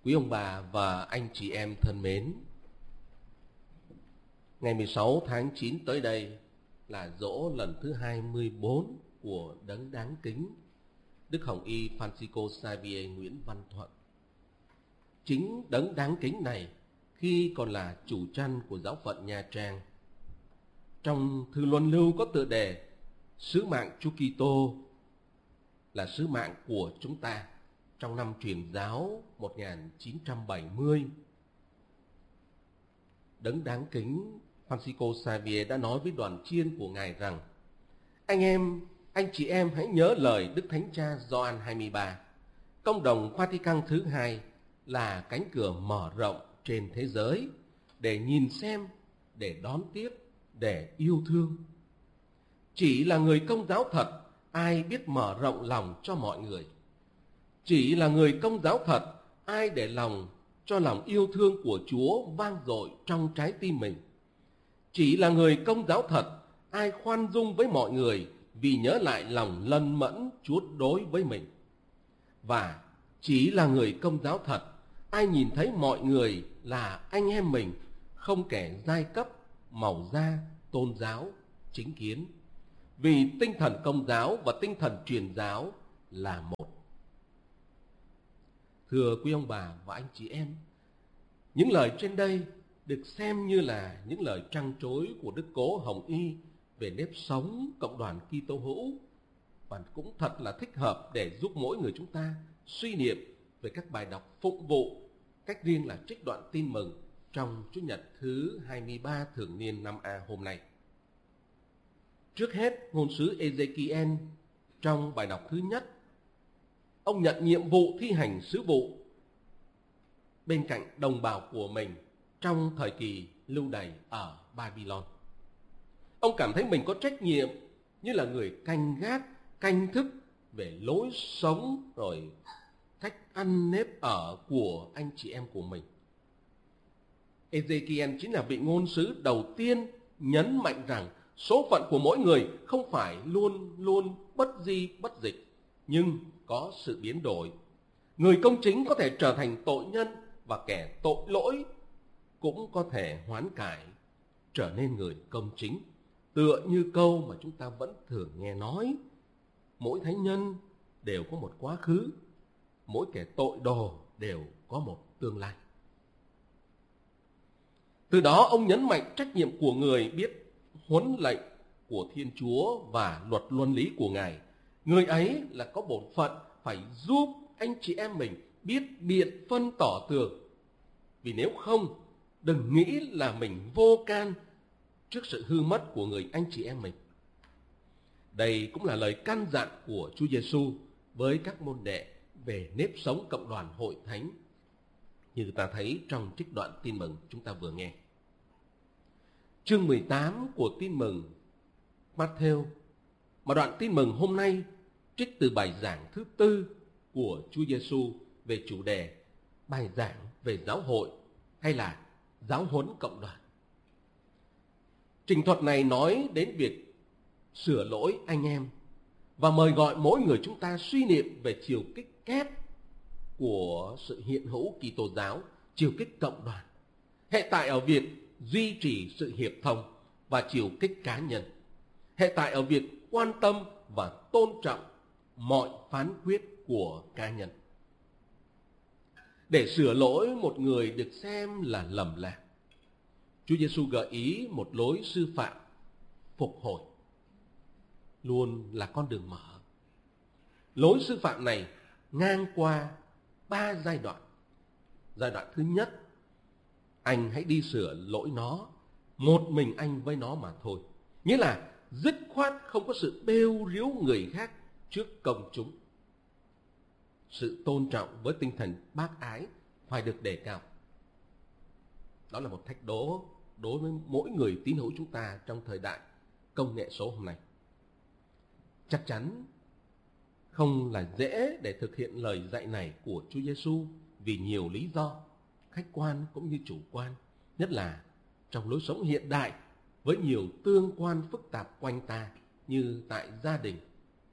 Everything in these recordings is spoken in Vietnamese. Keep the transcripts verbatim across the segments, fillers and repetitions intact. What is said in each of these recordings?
Quý ông bà và anh chị em thân mến, ngày mười sáu tháng chín tới đây là giỗ lần thứ hai mươi bốn của Đấng Đáng Kính Đức Hồng Y Francisco Xavier Nguyễn Văn Thuận. Chính Đấng Đáng Kính này khi còn là chủ chăn của giáo phận Nha Trang, trong thư luân lưu có tựa đề Sứ mạng Chúa Kitô là sứ mạng của chúng ta trong năm truyền giáo một nghìn chín trăm bảy mươi. Đấng Đáng Kính Francisco Xavier đã nói với đoàn chiên của Ngài rằng: Anh em, anh chị em hãy nhớ lời Đức Thánh Cha Gioan hai mươi ba. Công đồng Vatican thứ hai là cánh cửa mở rộng trên thế giới để nhìn xem, để đón tiếp, để yêu thương. Chỉ là người công giáo thật ai biết mở rộng lòng cho mọi người. Chỉ là người công giáo thật ai để lòng cho lòng yêu thương của Chúa vang dội trong trái tim mình. Chỉ là người công giáo thật ai khoan dung với mọi người vì nhớ lại lòng lân mẫn Chúa đối với mình. Và chỉ là người công giáo thật ai nhìn thấy mọi người là anh em mình, không kể giai cấp, màu da, tôn giáo, chính kiến. Vì tinh thần công giáo và tinh thần truyền giáo là một. Thưa quý ông bà và anh chị em, những lời trên đây được xem như là những lời trăn trối của Đức Cố Hồng Y về nếp sống cộng đoàn Kitô hữu, và cũng thật là thích hợp để giúp mỗi người chúng ta suy niệm về các bài đọc phụng vụ, cách riêng là trích đoạn tin mừng trong Chủ nhật thứ hai mươi ba thường niên năm A hôm nay. Trước hết, ngôn sứ Ezekiel trong bài đọc thứ nhất, ông nhận nhiệm vụ thi hành sứ vụ bên cạnh đồng bào của mình trong thời kỳ lưu đày ở Babylon. Ông cảm thấy mình có trách nhiệm như là người canh gác, canh thức về lối sống rồi cách ăn nếp ở của anh chị em của mình. Ezekiel chính là vị ngôn sứ đầu tiên nhấn mạnh rằng số phận của mỗi người không phải luôn luôn bất di bất dịch, nhưng có sự biến đổi. Người công chính có thể trở thành tội nhân, và kẻ tội lỗi cũng có thể hoán cải trở nên người công chính. Tựa như câu mà chúng ta vẫn thường nghe nói: mỗi thánh nhân đều có một quá khứ, mỗi kẻ tội đồ đều có một tương lai. Từ đó ông nhấn mạnh trách nhiệm của người biết huấn lệnh của Thiên Chúa và luật luân lý của Ngài. Người ấy là có bổn phận phải giúp anh chị em mình biết biện phân tỏ tường. Vì nếu không, đừng nghĩ là mình vô can trước sự hư mất của người anh chị em mình. Đây cũng là lời căn dặn của Chúa Giêsu với các môn đệ về nếp sống cộng đoàn hội thánh, như ta thấy trong trích đoạn tin mừng chúng ta vừa nghe. Chương mười tám của tin mừng Matthew, mà đoạn tin mừng hôm nay trích từ bài giảng thứ tư của Chúa Giêsu về chủ đề bài giảng về giáo hội hay là giáo huấn cộng đoàn. Trình thuật này nói đến việc sửa lỗi anh em và mời gọi mỗi người chúng ta suy niệm về chiều kích kép của sự hiện hữu Kitô giáo, chiều kích cộng đoàn, hệ tại ở việc duy trì sự hiệp thông, và chiều kích cá nhân, hệ tại ở việc quan tâm và tôn trọng mọi phán quyết của cá nhân. Để sửa lỗi một người được xem là lầm lạc, Chúa Giêsu gợi ý một lối sư phạm phục hồi luôn là con đường mở. Lối sư phạm này ngang qua ba giai đoạn. Giai đoạn thứ nhất, anh hãy đi sửa lỗi nó, một mình anh với nó mà thôi. Nghĩa là dứt khoát không có sự bêu riếu người khác trước công chúng. Sự tôn trọng với tinh thần bác ái phải được đề cao. Đó là một thách đố đối với mỗi người tín hữu chúng ta trong thời đại công nghệ số hôm nay. Chắc chắn không là dễ để thực hiện lời dạy này của Chúa Giêsu vì nhiều lý do, khách quan cũng như chủ quan, nhất là trong lối sống hiện đại với nhiều tương quan phức tạp quanh ta như tại gia đình,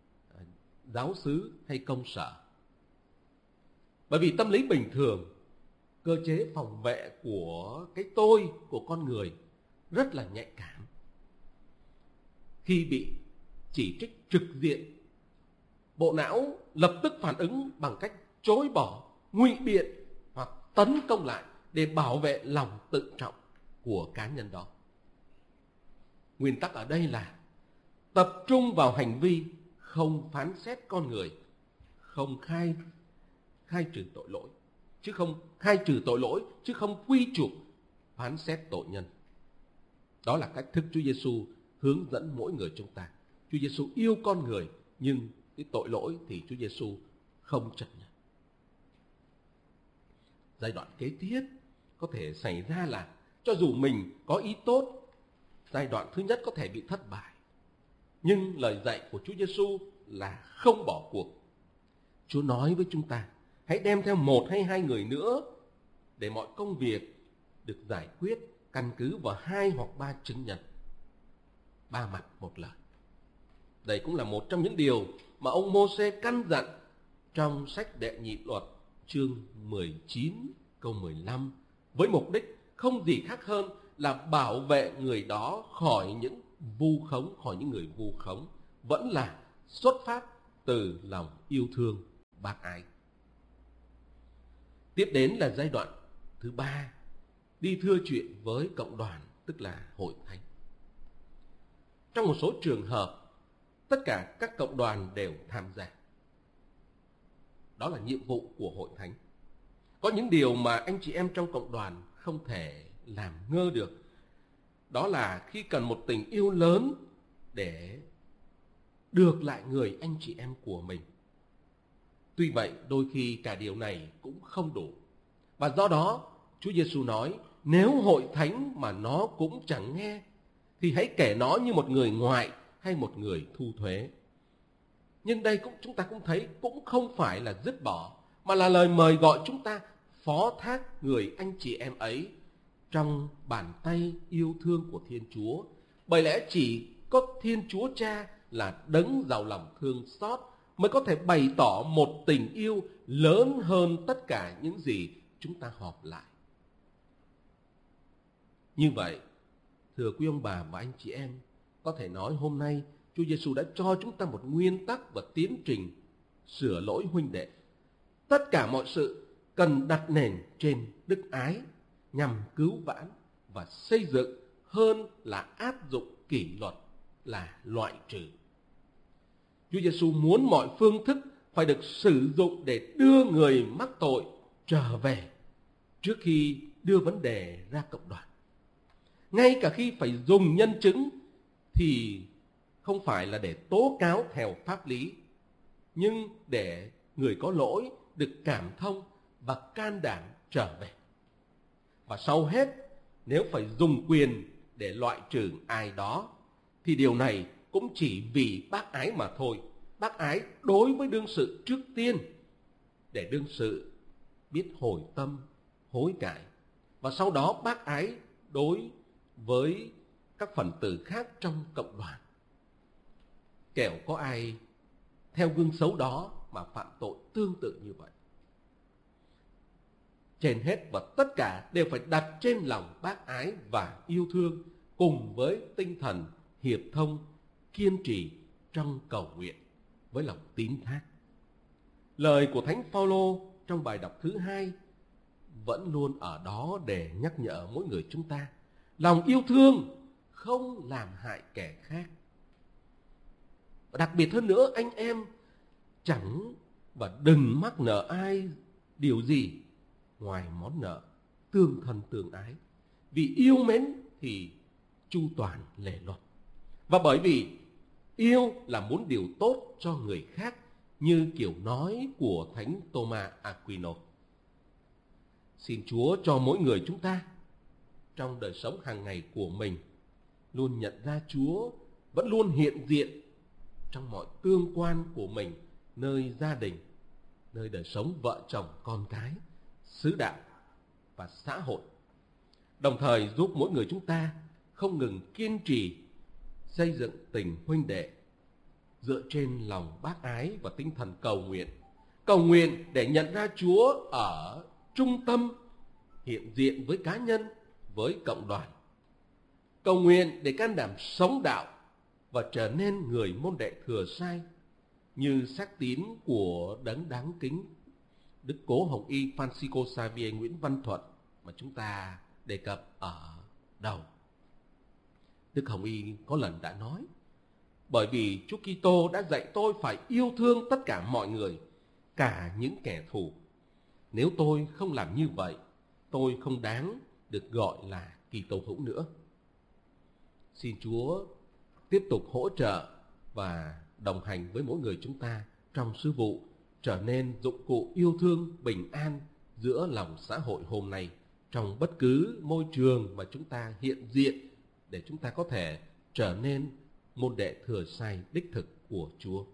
giáo xứ hay công sở. Bởi vì tâm lý bình thường cơ chế phòng vệ của cái tôi, của con người rất là nhạy cảm. Khi bị chỉ trích trực diện, bộ não lập tức phản ứng bằng cách chối bỏ, ngụy biện hoặc tấn công lại để bảo vệ lòng tự trọng của cá nhân đó. Nguyên tắc ở đây là tập trung vào hành vi, không phán xét con người, không khai khai trừ tội lỗi, chứ không khai trừ tội lỗi chứ không quy chụp phán xét tội nhân. Đó là cách thức Chúa Giêsu hướng dẫn mỗi người chúng ta. Chúa Giêsu yêu con người, nhưng cái tội lỗi thì Chúa Giêsu không chấp nhận. Giai đoạn kế tiếp có thể xảy ra là cho dù mình có ý tốt, giai đoạn thứ nhất có thể bị thất bại. Nhưng lời dạy của Chúa Giêsu là không bỏ cuộc. Chúa nói với chúng ta, hãy đem theo một hay hai người nữa để mọi công việc được giải quyết căn cứ vào hai hoặc ba chứng nhân. Ba mặt một lời. Đây cũng là một trong những điều mà ông Mô-sê căn dặn trong sách Đệ Nhị Luật chương mười chín câu mười lăm, với mục đích không gì khác hơn là bảo vệ người đó khỏi những vu khống, khỏi những người vu khống, vẫn là xuất phát từ lòng yêu thương bác ái. Tiếp đến là giai đoạn thứ ba, đi thưa chuyện với cộng đoàn, tức là hội thánh. Trong một số trường hợp, tất cả các cộng đoàn đều tham gia. Đó là nhiệm vụ của hội thánh. Có những điều mà anh chị em trong cộng đoàn không thể làm ngơ được. Đó là khi cần một tình yêu lớn để được lại người anh chị em của mình. Tuy vậy, đôi khi cả điều này cũng không đủ. Và do đó, Chúa Giêsu nói, nếu hội thánh mà nó cũng chẳng nghe, thì hãy kể nó như một người ngoại hay một người thu thuế. Nhưng đây cũng chúng ta cũng thấy cũng không phải là dứt bỏ, mà là lời mời gọi chúng ta phó thác người anh chị em ấy trong bàn tay yêu thương của Thiên Chúa. Bởi lẽ chỉ có Thiên Chúa Cha là đấng giàu lòng thương xót mới có thể bày tỏ một tình yêu lớn hơn tất cả những gì chúng ta họp lại. Như vậy, thưa quý ông bà và anh chị em, có thể nói hôm nay Chúa Giêsu đã cho chúng ta một nguyên tắc và tiến trình sửa lỗi huynh đệ. Tất cả mọi sự cần đặt nền trên đức ái nhằm cứu vãn và xây dựng hơn là áp dụng kỷ luật, là loại trừ. Chúa Giêsu muốn mọi phương thức phải được sử dụng để đưa người mắc tội trở về trước khi đưa vấn đề ra cộng đoàn. Ngay cả khi phải dùng nhân chứng thì không phải là để tố cáo theo pháp lý, nhưng để người có lỗi được cảm thông và can đảm trở về. Và sau hết, nếu phải dùng quyền để loại trừ ai đó, thì điều này cũng chỉ vì bác ái mà thôi. Bác ái đối với đương sự trước tiên, để đương sự biết hồi tâm, hối cải. Và sau đó bác ái đối với các phần tử khác trong cộng đoàn. Kẻo có ai theo gương xấu đó mà phạm tội tương tự như vậy. Trên hết và tất cả đều phải đặt trên lòng bác ái và yêu thương, cùng với tinh thần hiệp thông, kiên trì trong cầu nguyện với lòng tín thác. Lời của Thánh Phaolô trong bài đọc thứ hai vẫn luôn ở đó để nhắc nhở mỗi người chúng ta. Lòng yêu thương không làm hại kẻ khác. Và đặc biệt hơn nữa, anh em chẳng và đừng mắc nợ ai điều gì ngoài món nợ tương thân tương ái. Vì yêu mến thì chu toàn lề luật. Và bởi vì yêu là muốn điều tốt cho người khác, như kiểu nói của Thánh Thomas Aquino. Xin Chúa cho mỗi người chúng ta trong đời sống hàng ngày của mình luôn nhận ra Chúa vẫn luôn hiện diện trong mọi tương quan của mình, nơi gia đình, nơi đời sống vợ chồng con cái, xứ đạo và xã hội. Đồng thời giúp mỗi người chúng ta không ngừng kiên trì xây dựng tình huynh đệ dựa trên lòng bác ái và tinh thần cầu nguyện. Cầu nguyện để nhận ra Chúa ở trung tâm hiện diện với cá nhân, với cộng đoàn. Cầu nguyện để can đảm sống đạo và trở nên người môn đệ thừa sai như xác tín của đấng đáng kính Đức Cố Hồng Y Francisco Xavier Nguyễn Văn Thuận mà chúng ta đề cập ở đầu. Đức Hồng Y có lần đã nói: bởi vì Chúa Kitô đã dạy tôi phải yêu thương tất cả mọi người, cả những kẻ thù. Nếu tôi không làm như vậy, tôi không đáng được gọi là Kitô hữu nữa. Xin Chúa tiếp tục hỗ trợ và đồng hành với mỗi người chúng ta trong sứ vụ, trở nên dụng cụ yêu thương bình an giữa lòng xã hội hôm nay, trong bất cứ môi trường mà chúng ta hiện diện, để chúng ta có thể trở nên môn đệ thừa sai đích thực của Chúa.